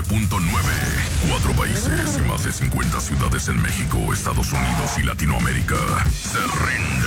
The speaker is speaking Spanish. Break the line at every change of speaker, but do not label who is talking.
4 países y más de 50 ciudades en México, Estados Unidos y Latinoamérica se rinde.